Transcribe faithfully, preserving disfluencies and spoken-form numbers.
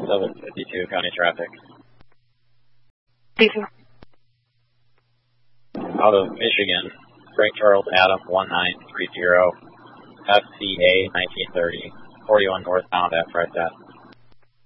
seven fifty-two, county traffic. Ethan. Out of Michigan, Frank Charles Adam one nine three zero, F C A nineteen thirty, forty-one northbound at Fred Death.